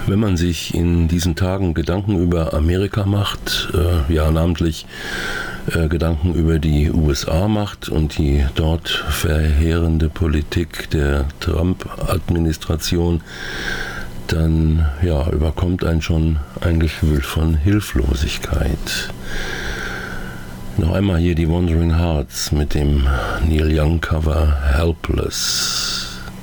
Wenn man sich in diesen Tagen Gedanken über Amerika macht, ja namentlich Gedanken über die USA macht und die dort verheerende Politik der Trump-Administration, dann ja, überkommt einen schon ein Gefühl von Hilflosigkeit. Noch einmal hier die Wandering Hearts mit dem Neil Young Cover Helpless.